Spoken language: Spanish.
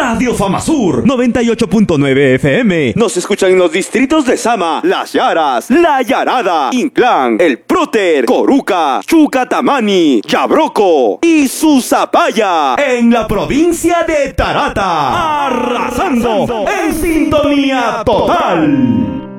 Radio Famasur 98.9 FM. Nos escuchan en los distritos de Sama, Las Yaras, La Yarada, Inclán, El Próter, Coruca, Chucatamani, Yabroco y Susapaya, en la provincia de Tarata, arrasando en sintonía total.